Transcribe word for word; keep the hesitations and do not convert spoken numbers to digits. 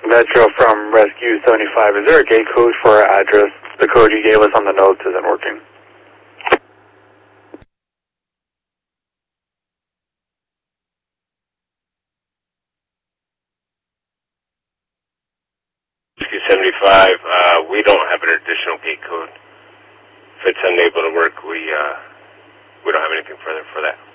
Metro from Rescue seventy-five. Is there a gate code for our address? The code you gave us on the notes isn't working. Rescue seventy-five, uh, we don't have an additional gate code. If it's unable to work, we, uh, we don't have anything further for that.